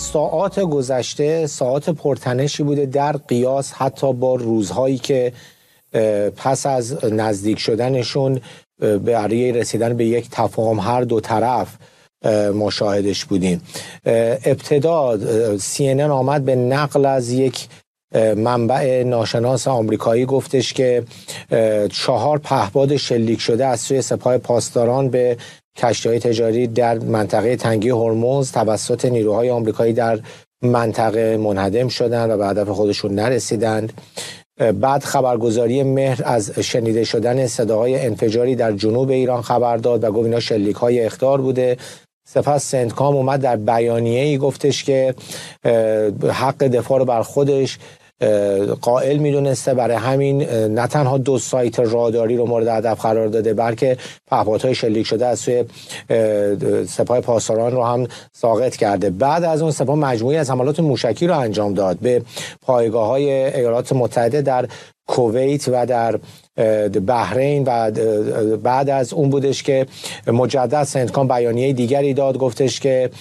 ساعات گذشته ساعات پرتنشی بوده در قیاس حتی با روزهایی که پس از نزدیک شدنشون برای رسیدن به یک تفاهم هر دو طرف ما شاهدش بودیم. ابتدا CNN آمد به نقل از یک منبع ناشناس آمریکایی گفتش که 4 پهپاد شلیک شده از سوی سپاه پاسداران به کشتی‌های تجاری در منطقه تنگه هرمز توسط نیروهای آمریکایی در منطقه منهدم شدند و به هدف خودشون نرسیدند. بعد خبرگزاری مهر از شنیده شدن صداهای انفجاری در جنوب ایران خبر داد و گفت اینا شلیک‌های اخطار بوده. سپس سنتکام اومد در بیانیه‌ای گفتش که حق دفاع رو بر خودش قائل میدونسته، برای همین نه تنها 2 سایت راداری رو مورد هدف قرار داده بلکه پهپادهای شلیک شده از سوی سپاه پاسداران رو هم ساقط کرده. بعد از اون سپاه مجموعی از حملات موشکی رو انجام داد به پایگاه‌های ایالات متحده در کویت و در بحرین و بعد از اون بودش که مجدد سنتکام بیانیه دیگری داد، گفتش که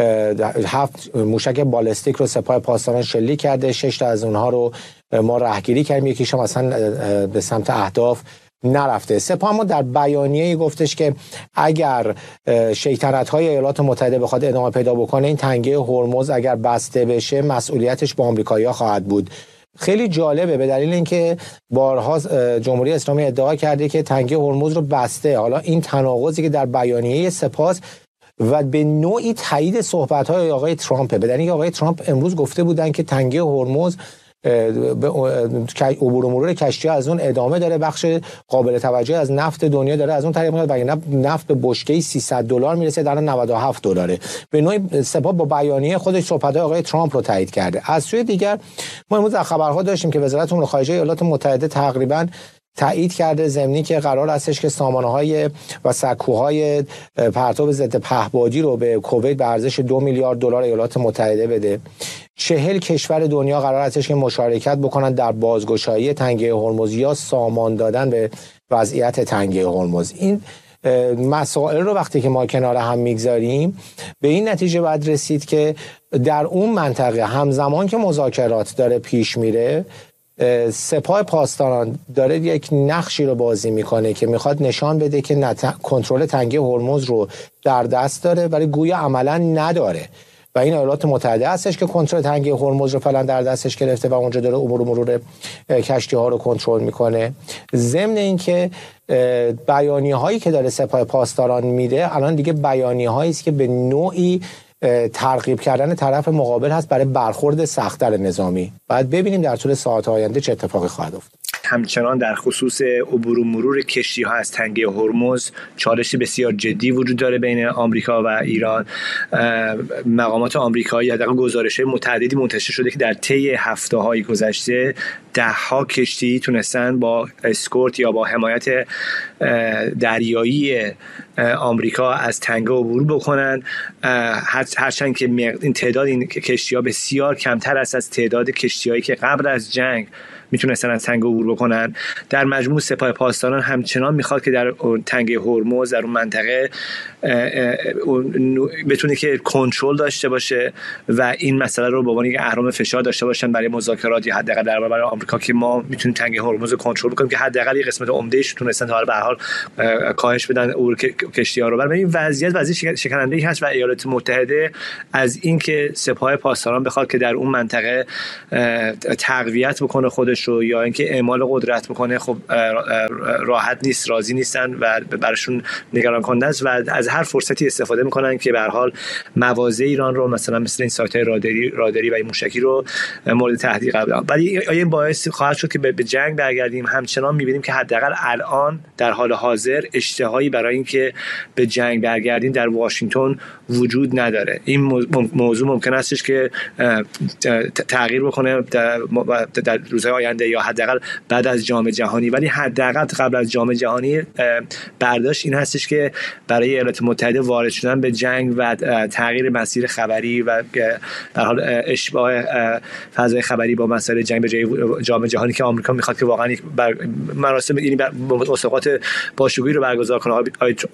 7 موشک بالستیک رو سپاه پاسداران شلیک کرده، 6 تا از اونها رو ما رهگیری کردیم، یکیش هم اصلا به سمت اهداف نرفته. سپاه ما در بیانیه‌ای گفتش که اگر شیطنت‌های ایالات متحده بخواد ادامه پیدا بکنه این تنگه هرمز اگر بسته بشه مسئولیتش با آمریکایی‌ها خواهد بود. خیلی جالبه به دلیل اینکه بارها جمهوری اسلامی ادعا کرده که تنگه هرمز رو بسته. حالا این تناقضی که در بیانیه سپاه و به نوعی تایید صحبت‌های آقای ترامپ، به دلیل اینکه آقای ترامپ امروز گفته بودن که تنگه هرمز عبور و مرور کشتی‌ها از اون ادامه داره، بخش قابل توجهی از نفت دنیا داره از اون طریق میاد و نفت به بشکه‌ای $300 میرسه، در $97. به نوعی سپاه با بیانیه خودش صحبت‌های آقای ترامپ رو تایید کرده. از سوی دیگر ما امروز در خبرها داشتیم که وزارت امور خارجه ایالات متحده تقریباً تایید کرده ضمنی که قرار هستش که سامانه‌های و سکوهای پرتاب ضد پهپادی رو به کویت به ارزش $2 میلیارد ایالات متحده بده. 40 کشور دنیا قرار هستش که مشارکت بکنن در بازگشایی تنگه هرمز یا سامان دادن به وضعیت تنگه هرمز. این مسائل رو وقتی که ما کنار هم میگذاریم به این نتیجه باید رسید که در اون منطقه همزمان که مذاکرات داره پیش میره سپاه پاسداران داره یک نقشی رو بازی میکنه که میخواد نشان بده که کنترل تنگه هرمز رو در دست داره ولی گویا عملا نداره و این ایالات متحده هستش که کنترل تنگه هرمز رو فعلا در دستش گرفته و اونجا داره عبور و مرور کشتی ها رو کنترل میکنه. ضمن اینکه بیانیه هایی که داره سپاه پاسداران میده الان دیگه بیانیه هایی است که به نوعی ترغیب کردن طرف مقابل هست برای برخورد سخت‌تر نظامی. بعد ببینیم در طول ساعات آینده چه اتفاقی خواهد افتاد. همچنان در خصوص عبور و مرور کشتی‌ها از تنگه هرمز چالش بسیار جدی وجود داره بین آمریکا و ایران. مقامات آمریکایی حداقل گزارش‌های متعددی منتشر شده که در طی هفته‌های گذشته 10 کشتی تونستن با اسکورت یا با حمایت دریایی آمریکا از تنگه عبور بکنن، هرچند که این تعداد این کشتی‌ها بسیار کمتر است از تعداد کشتی‌هایی که قبل از جنگ میتونستن از تنگه عبور بکنن. در مجموع سپاه پاسداران همچنان میخواد که در تنگه هرمز در اون منطقه بتونه که کنترل داشته باشه و این مسئله رو به عنوان یک اهرم فشار داشته باشن برای مذاکرات یا حداقل در برابر آمریکا که ما میتونیم تنگه هرمز رو کنترل کنیم که حداقل یک قسمت عمده‌اش تونستن تا به هر حال کاهش بدن عبور کشتی‌ها رو. برای این وضعیت شکننده‌ای هست و ایالات متحده از اینکه سپاه پاسداران بخواد که در اون منطقه تقویت بکنه خودش رو یا اینکه اعمال قدرت بکنه خب راحت نیست، راضی نیستن و براشون نگران کننده است و از هر فرصتی استفاده میکنن که به هر حال مواضع ایران رو مثلا مثل این سایت‌های راداری و این موشکی رو مورد تهدید قرار بدن. ولی این باعث خواهد شد که به جنگ برگردیم. همچنان می‌بینیم که حداقل الان در حال حاضر اشتهایی برای اینکه به جنگ برگردیم در واشنگتن وجود نداره. این موضوع ممکن استش که تغییر بکنه در روزهای آینده یا حداقل بعد از جام جهانی، ولی حداقل قبل از جام جهانی برداشت این هستش که برای ایالات متحده وارد شدن به جنگ و تغییر مسیر خبری و در حال اشباع فضای خبری با مسائل جنگ به جای جام جهانی که آمریکا میخواد که واقعا مراسم یعنی مسابقات باشکوهی رو برگزار کنه. آقای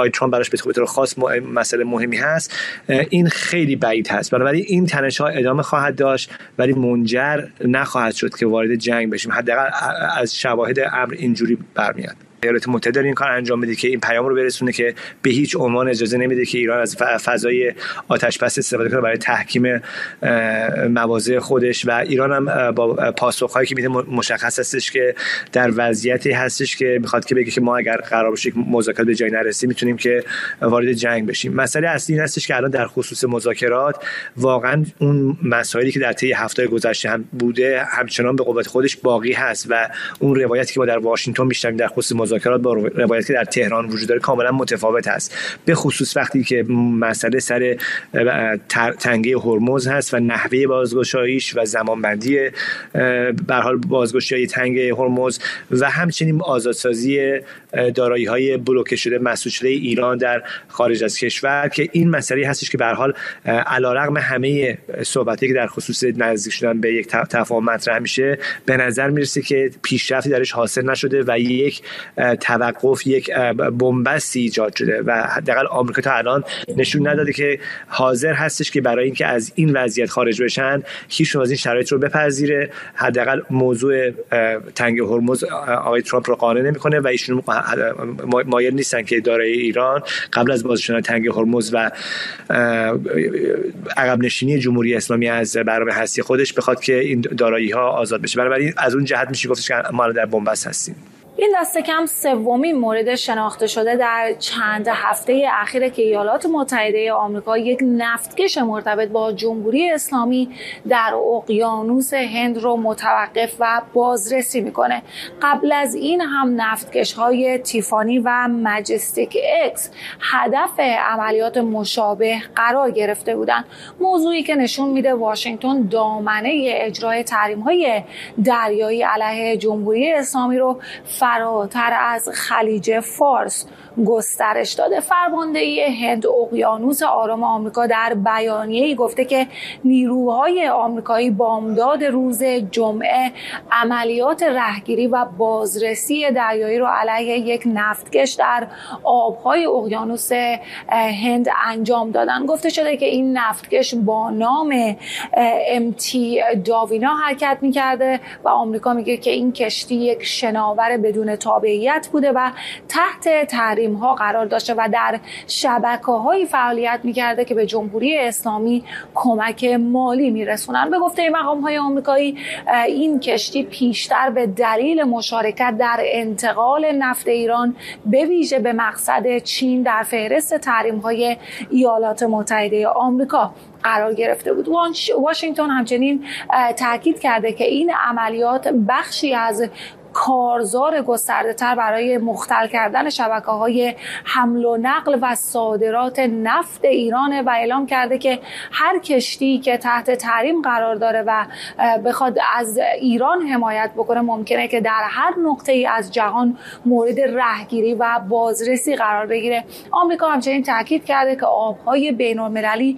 آقای ترامپ براش به طور خاص مسئله مهمی هست، این خیلی بعید هست. بنابراین این تنش‌ها ادامه خواهد داشت ولی منجر نخواهد شد که وارد جنگ بشیم. حداقل از شواهد امر اینجوری برمیاد. ایالات متحده این کار انجام بده که این پیام رو برسونه که به هیچ عنوان اجازه نمیده که ایران از فضای آتش‌بس استفاده کنه برای تحکیم مواضع خودش، و ایران هم با پاسخ‌هایی که میده مشخص هستش که در وضعیتی هستش که میخواد که بگه که ما اگر قرار باشه مذاکرات به جایی نرسیم میتونیم که وارد جنگ بشیم. مسئله اصلی این هستش که الان در خصوص مذاکرات واقعا اون مسائلی که در طی هفته‌های گذشته هم بوده همچنان به قوت خودش باقی هست و اون روایتی که ما در واشنگتن میشنویم در خصوص مذاکرات با روایتی که در تهران وجود داره کاملا متفاوت است، به خصوص وقتی که مسئله سر تنگه هرمز هست و نحوه بازگشاییش و زمانبندی به هر حال بازگشایی تنگه هرمز و همچنین آزادسازی دارایی‌های بلوکه شده مسدود شده ایران در خارج از کشور، که این مسئله هستش که به هر حال علیرغم همه صحبتایی که در خصوص نزدیک شدن به یک تفاهم مطرح میشه، به نظر میرسه که پیشرفتی درش حاصل نشده و یک توقف، یک بنبستی ایجاد شده و حداقل آمریکا تا الان نشون نداده که حاضر هستش که برای اینکه از این وضعیت خارج بشن هیچ از این شرایط رو بپذیره. حداقل موضوع تنگه هرمز آقای ترامپ رو قانع نمیکنه و ایشون مایل نیستن که دارایی ایران قبل از باز شدن تنگه هرمز و عقب نشینی جمهوری اسلامی از برنامه هستی خودش بخواد که این دارایی ها آزاد بشه. بنابراین از اون جهت میشه گفتش که ما در بنبست هستیم. این دست کم سومین مورد شناخته شده در چند هفته اخیر که ایالات متحده آمریکا یک نفتکش مرتبط با جمهوری اسلامی در اقیانوس هند رو متوقف و بازرسی میکنه. قبل از این هم نفتکش‌های تیفانی و مجستیک اکس هدف عملیات مشابه قرار گرفته بودند، موضوعی که نشون میده واشنگتن دامنه اجرای تحریم‌های دریایی علیه جمهوری اسلامی رو فراتر از خلیج فارس گسترش داده. فرماندهی هند اقیانوس آرام آمریکا در بیانیه‌ای گفته که نیروهای آمریکایی بامداد روز جمعه عملیات رهگیری و بازرسی دریایی رو علیه یک نفتکش در آبهای اقیانوس هند انجام دادن. گفته شده که این نفتکش با نام MT داوینا حرکت می‌کرده و آمریکا میگه که این کشتی یک شناور بدون تابعیت بوده و تحت تحریم ها قرار داشته و در شبکه‌های فعالیت می‌کرده که به جمهوری اسلامی کمک مالی می‌رسونن. به گفته مقام‌های آمریکایی این کشتی پیشتر به دلیل مشارکت در انتقال نفت ایران به ویژه به مقصد چین در فهرست تحریم‌های ایالات متحده آمریکا قرار گرفته بود. واشنگتن همچنین تاکید کرده که این عملیات بخشی از کارزار گسترده‌تر برای مختل کردن شبکه‌های حمل و نقل و صادرات نفت ایران و اعلام کرده که هر کشتی که تحت تحریم قرار داره و بخواد از ایران حمایت بکنه ممکنه که در هر نقطه‌ای از جهان مورد رهگیری و بازرسی قرار بگیره. آمریکا همچنین تاکید کرده که آب‌های بین‌المللی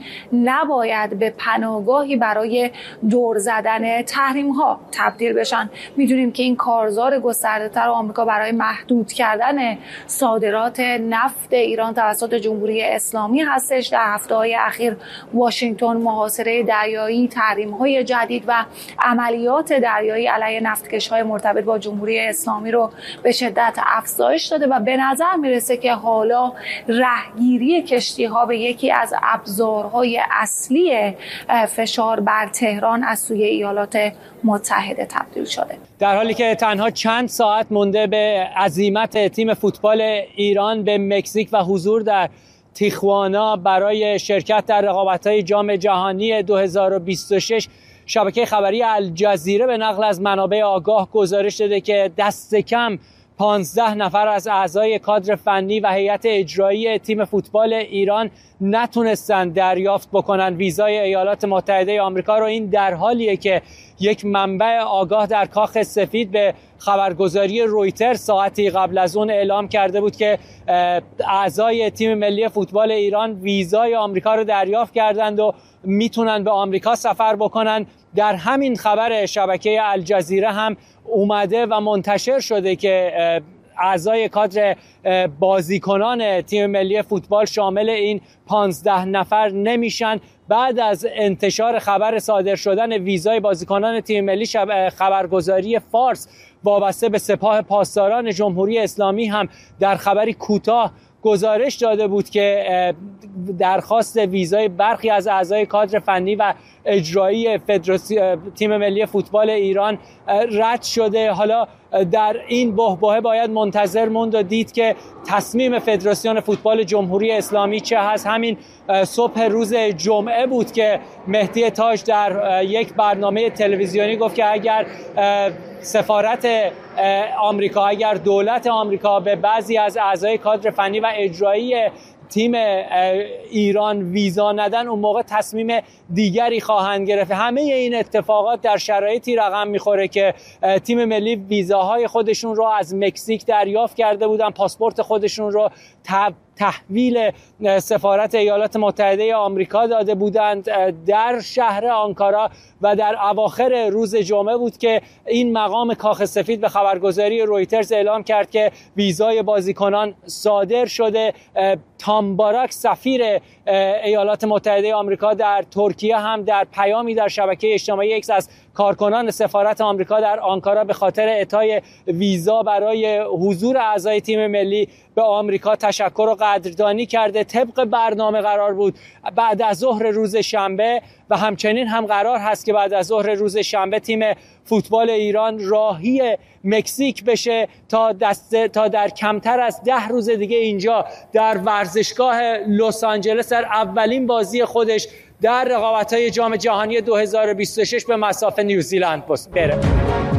نباید به پناهگاهی برای دور زدن تحریم‌ها تبدیل بشن. می‌دونیم که این کارزار گسترده‌تر آمریکا برای محدود کردن صادرات نفت ایران توسط جمهوری اسلامی هستش. در هفته‌های اخیر واشنگتن محاصره دریایی، تحریم‌های جدید و عملیات دریایی علیه نفتکش‌های مرتبط با جمهوری اسلامی رو به شدت افزایش داده و به نظر میرسه که حالا رهگیری کشتی‌ها به یکی از ابزارهای اصلی فشار بر تهران از سوی ایالات متحده تبدیل شده. در حالی که تنها چند ساعت مونده به عزیمت تیم فوتبال ایران به مکزیک و حضور در تیخوانا برای شرکت در رقابت‌های جام جهانی 2026، شبکه خبری الجزیره به نقل از منابع آگاه گزارش داده که دست کم 15 نفر از اعضای کادر فنی و هیئت اجرایی تیم فوتبال ایران نتونستن دریافت بکنن ویزای ایالات متحده آمریکا رو. این در حالیه که یک منبع آگاه در کاخ سفید به خبرگزاری رویتر ساعتی قبل از اون اعلام کرده بود که اعضای تیم ملی فوتبال ایران ویزای آمریکا رو دریافت کردند و میتونن به آمریکا سفر بکنن. در همین خبر شبکه الجزیره هم اومده و منتشر شده که اعضای کادر بازیکنان تیم ملی فوتبال شامل این 15 نفر نمیشن. بعد از انتشار خبر صادر شدن ویزای بازیکنان تیم ملی، خبرگزاری فارس وابسته به سپاه پاسداران جمهوری اسلامی هم در خبری کوتاه گزارش داده بود که درخواست ویزای برخی از اعضای کادر فنی و اجرایی تیم ملی فوتبال ایران رد شده. حالا در این بحبوحه باید منتظر موند و دید که تصمیم فدراسیون فوتبال جمهوری اسلامی چه هست. همین صبح روز جمعه بود که مهدی تاج در یک برنامه تلویزیونی گفت که اگر سفارت آمریکا، اگر دولت آمریکا به بعضی از اعضای کادر فنی و اجرایی تیم ایران ویزا ندن، اون موقع تصمیم دیگری خواهند گرفت. همه این اتفاقات در شرایطی رقم میخوره که تیم ملی ویزاهای خودشون رو از مکزیک دریافت کرده بودن، پاسپورت خودشون رو تحویل سفارت ایالات متحده آمریکا داده بودند در شهر آنکارا و در اواخر روز جمعه بود که این مقام کاخ سفید به خبرگزاری رویترز اعلام کرد که ویزای بازیکنان صادر شده. تام باراک سفیر ایالات متحده آمریکا در ترکیه هم در پیامی در شبکه اجتماعی ایکس از کارکنان سفارت آمریکا در آنکارا به خاطر اعطای ویزا برای حضور اعضای تیم ملی به آمریکا تشکر و قدردانی کرده. طبق برنامه قرار بود بعد از ظهر روز شنبه و همچنین هم قرار هست که بعد از ظهر روز شنبه تیم فوتبال ایران راهی مکزیک بشه تا در کمتر از 10 روز دیگه اینجا در ورزشگاه لس آنجلس در اولین بازی خودش در رقابت‌های جام جهانی 2026 به مصاف نیوزیلند بره.